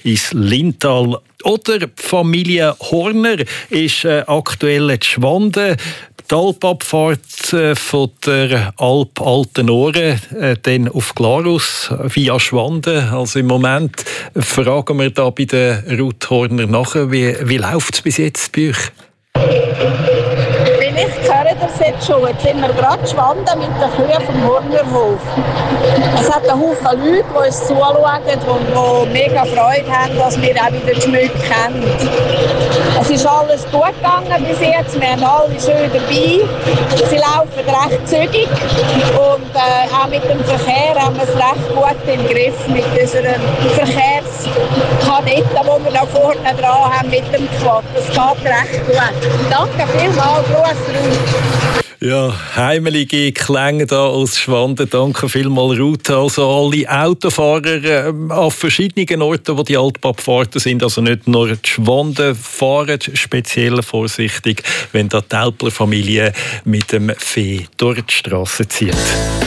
ins Linntal. Oder die Familie Horner ist aktuell in Schwanden. Die Alpabfahrt von der Alp Altenohren dann auf Glarus via Schwanden. Also im Moment fragen wir da bei der Ruth Horner nachher, wie läuft es bis jetzt bei euch? Vielleicht hören das jetzt schon. Jetzt sind wir gerade Schwanden mit den Kühen vom Hornerhof. Es hat einen Haufen Leute, die uns zuschauen und die mega Freude haben, dass wir auch wieder die Schmücke kennen. Es ist alles gut gegangen bis jetzt. Wir haben alle schön dabei. Sie laufen recht zügig. Und auch mit dem Verkehr haben wir es recht gut im Griff. Mit unseren Verkehrskadetten, die wir da vorne dran haben mit dem Quad. Das geht recht gut. Danke vielmals, Gruß Ruth. Ja, heimelige Klänge da aus Schwanden. Danke vielmals, Ruth. Also alle Autofahrer an verschiedenen Orten, wo die Alpabfahrten sind, also nicht nur die Schwanden fahren, speziell vorsichtig, wenn da die Älpler Familie mit dem Vieh durch die Strasse zieht.